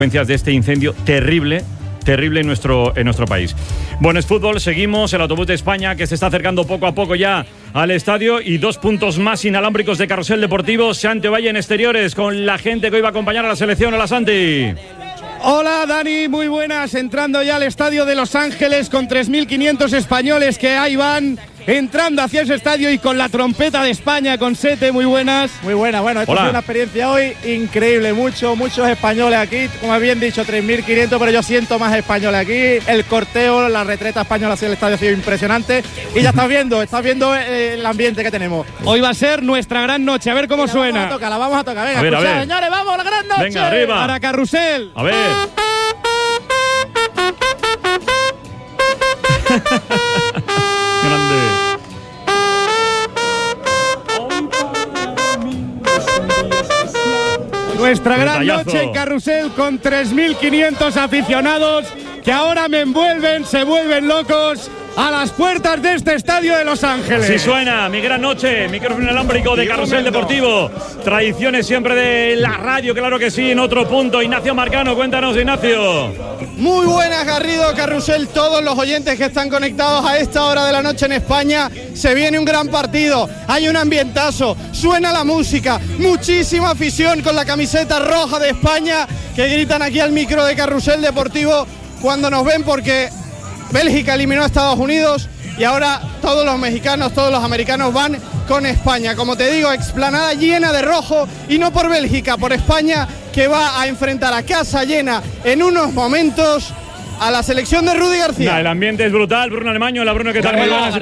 de este incendio terrible en nuestro país. Bueno, es fútbol, seguimos. El autobús de España que se está acercando poco a poco ya al estadio y 2 puntos más inalámbricos de Carrusel Deportivo. Santi Valle en exteriores con la gente que hoy va a acompañar a la selección. Hola, Santi. Hola, Dani, muy buenas. Entrando ya al estadio de Los Ángeles con 3.500 españoles que ahí van entrando hacia ese estadio y con la trompeta de España, con Sete, muy buenas. Muy buena, bueno, esto es una experiencia hoy increíble, muchos españoles aquí, como bien dicho, 3.500, pero yo siento más españoles aquí, el corteo, la retreta española hacia el estadio ha sido impresionante y ya estás viendo el ambiente que tenemos. Hoy va a ser nuestra gran noche, a ver cómo suena. La vamos a tocar, venga, a ver. Señores, vamos a la gran noche. Venga, arriba. Para Carrusel. A ver. Grande. Nuestra gran noche en Carrusel con 3.500 aficionados que ahora se vuelven locos a las puertas de este estadio de Los Ángeles. Así suena, mi gran noche, micrófono inalámbrico de Carrusel Deportivo. Tradiciones siempre de la radio, claro que sí, en otro punto. Ignacio Marcano, cuéntanos, Ignacio. Muy buenas, Garrido, Carrusel, todos los oyentes que están conectados a esta hora de la noche en España. Se viene un gran partido, hay un ambientazo, suena la música, muchísima afición con la camiseta roja de España que gritan aquí al micro de Carrusel Deportivo cuando nos ven, porque Bélgica eliminó a Estados Unidos y ahora todos los mexicanos, todos los americanos van con España. Como te digo, explanada llena de rojo y no por Bélgica, por España, que va a enfrentar a casa llena en unos momentos a la selección de Rudy García. El ambiente es brutal. Bruno Alemaño, hola Bruno, ¿qué tal? Muy buenas.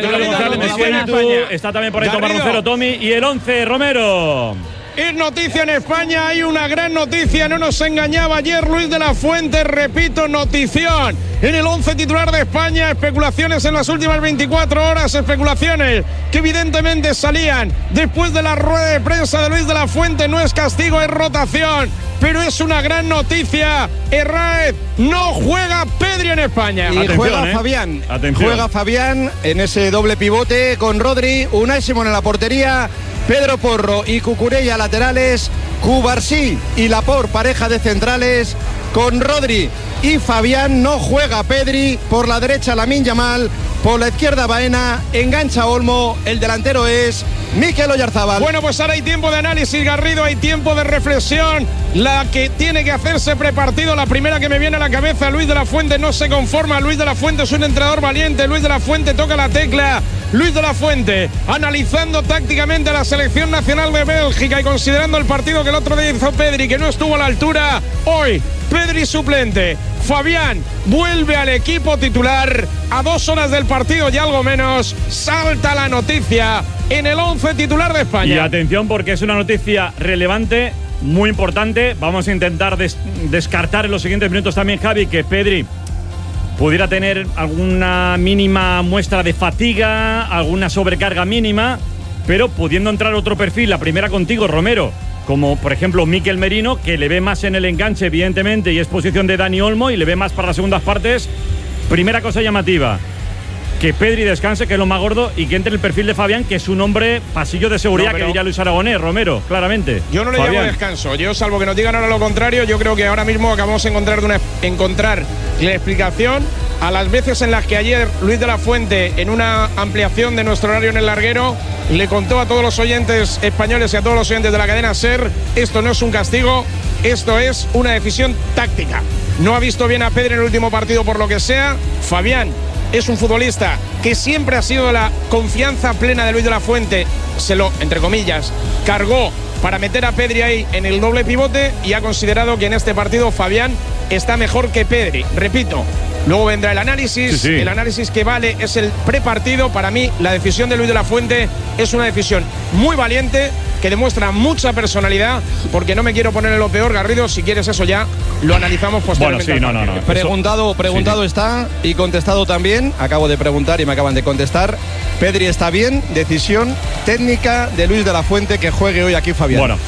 Está también por ahí Tomás Roncero, Tommy, y el 11, Romero. Es noticia en España, hay una gran noticia, no nos engañaba ayer Luis de la Fuente, repito, notición. En el 11 titular de España, especulaciones en las últimas 24 horas, especulaciones que evidentemente salían después de la rueda de prensa de Luis de la Fuente. No es castigo, es rotación, pero es una gran noticia. Herráez, no juega Pedri en España. Y atención, juega Fabián. Atención. Juega Fabián en ese doble pivote con Rodri, Unai Simón en la portería, Pedro Porro y Cucurella laterales, Cubarsí y Laporte pareja de centrales, con Rodri y Fabián. No juega Pedri, por la derecha Lamine Yamal, por la izquierda Baena, engancha Olmo, el delantero es Mikel Oyarzabal. Bueno, pues ahora hay tiempo de análisis, Garrido, hay tiempo de reflexión, la que tiene que hacerse prepartido. La primera que me viene a la cabeza, Luis de la Fuente no se conforma, Luis de la Fuente es un entrenador valiente, Luis de la Fuente toca la tecla. Luis de la Fuente, analizando tácticamente a la selección nacional de Bélgica y considerando el partido que el otro día hizo Pedri, que no estuvo a la altura. Hoy, Pedri suplente. Fabián vuelve al equipo titular. A 2 horas del partido y algo menos, salta la noticia en el 11 titular de España. Y atención, porque es una noticia relevante, muy importante. Vamos a intentar descartar en los siguientes minutos también, Javi, que Pedri pudiera tener alguna mínima muestra de fatiga, alguna sobrecarga mínima, pero pudiendo entrar otro perfil, la primera contigo, Romero, como por ejemplo Mikel Merino, que le ve más en el enganche, evidentemente, y es posición de Dani Olmo, y le ve más para las segundas partes. Primera cosa llamativa, que Pedri descanse, que es lo más gordo, y que entre el perfil de Fabián, que es un hombre pasillo de seguridad, que diría Luis Aragonés, Romero, claramente. Yo no le llamo descanso, yo salvo que nos digan ahora lo contrario, yo creo que ahora mismo acabamos de encontrar la explicación a las veces en las que ayer Luis de la Fuente, en una ampliación de nuestro horario en el larguero, le contó a todos los oyentes españoles y a todos los oyentes de la cadena SER: esto no es un castigo, esto es una decisión táctica. No ha visto bien a Pedri en el último partido por lo que sea. Fabián es un futbolista que siempre ha sido la confianza plena de Luis de la Fuente, se lo, entre comillas, cargó para meter a Pedri ahí en el doble pivote y ha considerado que en este partido Fabián está mejor que Pedri. Repito, luego vendrá el análisis, el análisis que vale es el prepartido. Para mí la decisión de Luis de la Fuente es una decisión muy valiente, que demuestra mucha personalidad, porque no me quiero poner en lo peor, Garrido, si quieres eso ya lo analizamos posteriormente. Bueno, sí, Preguntado está y contestado también. Acabo de preguntar y me acaban de contestar. Pedri está bien, decisión técnica de Luis de la Fuente que juegue hoy aquí Fabián. Bueno,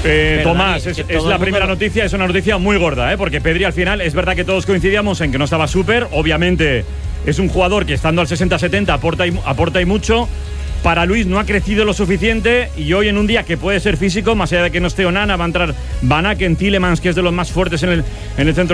Tomás, es la primera noticia, es una noticia muy gorda, porque Pedri al final, es verdad que todos coincidíamos en que no estaba súper, obviamente es un jugador que estando al 60-70 aporta y mucho, para Luis no ha crecido lo suficiente y hoy en un día que puede ser físico, más allá de que no esté Onana, va a entrar Van Aken, Tielemans, que es de los más fuertes en el centro